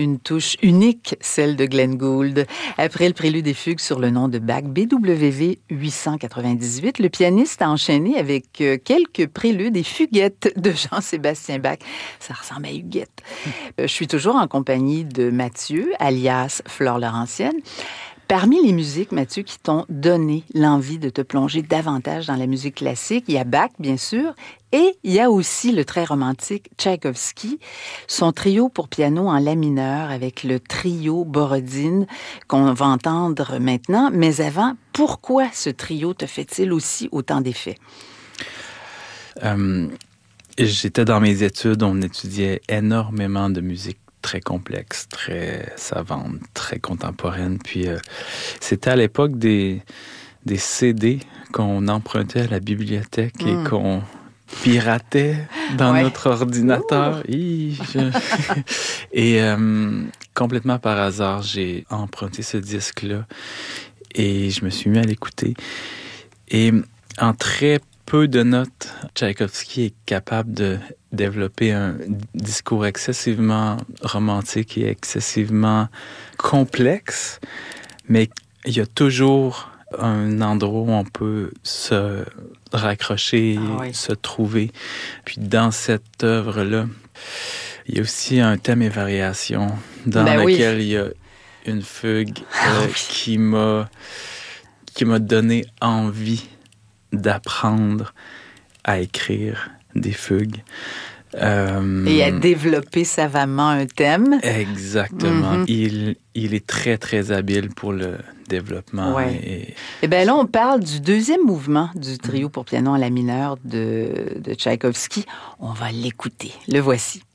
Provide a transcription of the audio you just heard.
une touche unique, celle de Glenn Gould. Après le prélude et fugue sur le nom de Bach, BWV 898, le pianiste a enchaîné avec quelques préludes et fuguettes de Jean-Sébastien Bach. Ça ressemble à Huguette. Je suis toujours en compagnie de Mathieu, alias Flore Laurentienne. Parmi les musiques, Mathieu, qui t'ont donné l'envie de te plonger davantage dans la musique classique, il y a Bach, bien sûr, et il y a aussi le très romantique Tchaïkovski, son trio pour piano en la mineur avec le trio Borodine qu'on va entendre maintenant. Mais avant, pourquoi ce trio te fait-il aussi autant d'effet? J'étais dans mes études, on étudiait énormément de musique très complexe, très savante, très contemporaine. Puis c'était à l'époque des CD qu'on empruntait à la bibliothèque et qu'on piratait dans notre ordinateur. Et complètement par hasard, j'ai emprunté ce disque-là et je me suis mis à l'écouter. Et en très peu de notes, Tchaïkovski est capable de développer un discours excessivement romantique et excessivement complexe, mais il y a toujours un endroit où on peut se raccrocher, se trouver. Puis dans cette œuvre-là, il y a aussi un thème et variation dans lequel il y a une fugue qui m'a donné envie d'apprendre à écrire des fugues. Et à développer savamment un thème. Exactement. Il est très, très habile pour le développement. Et bien là, on parle du deuxième mouvement du trio pour piano en la mineur de Tchaïkovski. On va l'écouter. Le voici.